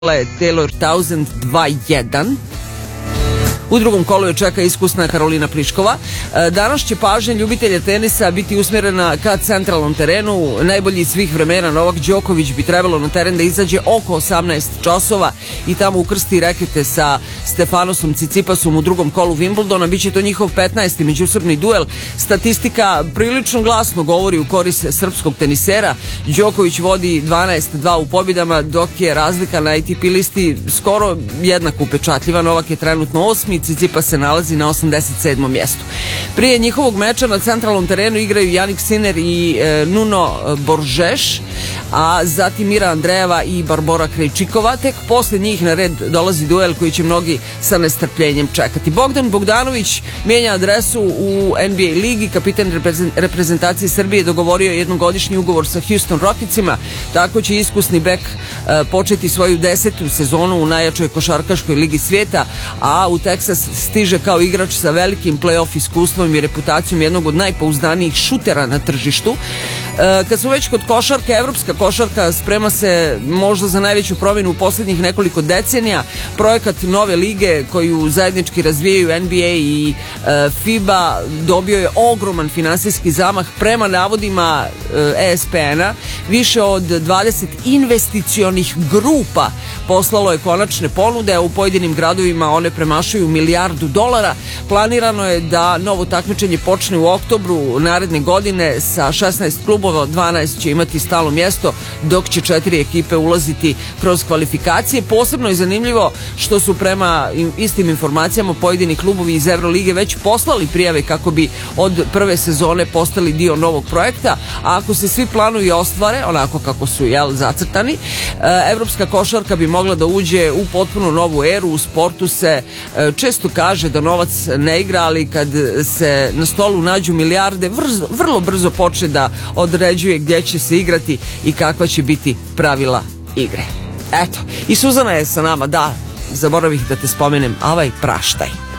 Taylor Townsend 2-1. U drugom kolu je čeka iskusna Karolina Pliškova. Danas će pažnja ljubitelja tenisa biti usmjerena ka centralnom terenu. Najbolji svih vremena Novak Đoković bi trebalo na teren da izađe oko 18 časova i tamo ukrsti rekete sa Stefanosom Cicipasom u drugom kolu Wimbledona. Biće to njihov 15. međusobni duel. Statistika prilično glasno govori u korist srpskog tenisera. Đoković vodi 12-2 u pobjedama, dok je razlika na ATP listi skoro jednako upečatljiva. Novak je trenutno 8. Cicipas se nalazi na 87. mjestu. Prije njihovog meča na centralnom terenu igraju Jannik Sinner i Nuno Borges, a zatim Mira Andreeva i Barbora Krejčikova. Tek posle njih na red dolazi duel koji će mnogi sa nestrpljenjem čekati. Bogdan Bogdanović mijenja adresu u NBA ligi. Kapitan reprezentacije Srbije dogovorio jednogodišnji ugovor sa Houston Rocketsima. Tako će iskusni bek početi svoju 10. sezonu u najjačoj košarkaškoj ligi svijeta, a u Texas stiže kao igrač sa velikim play-off iskustvom i reputacijom jednog od najpouzdanijih šutera na tržištu. Kad smo već kod košarke, evropska košarka sprema se možda za najveću promjenu u posljednjih nekoliko decenija. Projekat nove lige koju zajednički razvijaju NBA i FIBA dobio je ogroman finansijski zamah. Prema navodima ESPN-a, više od 20 investicionih grupa poslalo je konačne ponude, a u pojedinim gradovima one premašuju $1 milijardu. Planirano je da novo takmičenje počne u oktobru naredne godine sa 16 klubova, 12 će imati stalno mjesto, dok će 4 ekipe ulaziti kroz kvalifikacije. Posebno je zanimljivo što su prema istim informacijama pojedini klubovi iz Evrolige već poslali prijave kako bi od prve sezone postali dio novog projekta, a ako se svi planovi ostvare onako kako su zacrtani, evropska košarka bi mogla da uđe u potpuno novu eru. U sportu se često kaže da novac ne igra, ali kad se na stolu nađu milijarde, vrlo brzo počne da određuje gdje će se igrati i kakva će biti pravila igre. Eto, i Suzana je sa nama, da, zaboravih da te spomenem, praštaj.